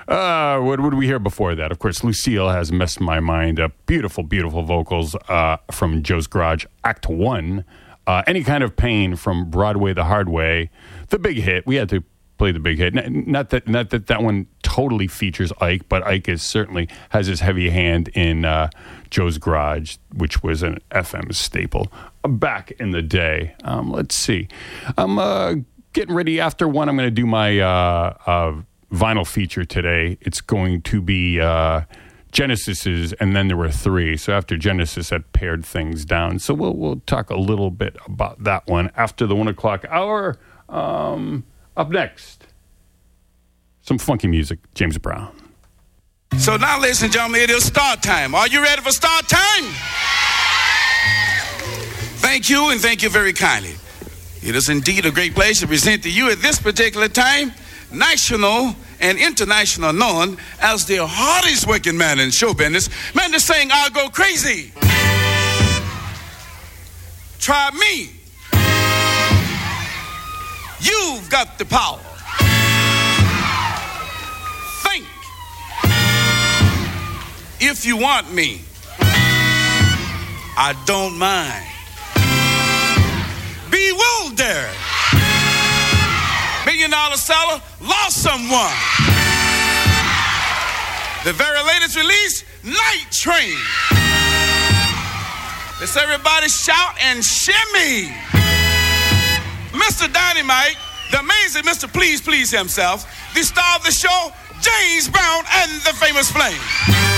What would we hear before that? Of course, Lucille has messed my mind up. Beautiful, beautiful vocals from Joe's Garage, Act 1. Any Kind of Pain from Broadway the Hard Way. The big hit. We had to play the big hit. Not that one totally features Ike, but Ike certainly has his heavy hand in Joe's Garage, which was an FM staple back in the day. Let's see. I'm getting ready. After one, I'm going to do my vinyl feature today. It's going to be Genesis's, and then there were three. So after Genesis, that pared things down. So we'll talk a little bit about that one after the 1 o'clock hour. Up next, some funky music, James Brown. So now, ladies and gentlemen, it is start time. Are you ready for start time? Thank you, and thank you very kindly. It is indeed a great pleasure to present to you at this particular time, national and international known as the hardest working man in show business. Man, this saying, I'll go crazy. Try me. You've got the power. Think. If you want me, I don't mind. Bewildered. $1 million seller, lost someone. The very latest release, Night Train. Let's everybody shout and shimmy. Mr. Dynamite, the amazing Mr. Please Please himself, the star of the show, James Brown and the Famous Flame.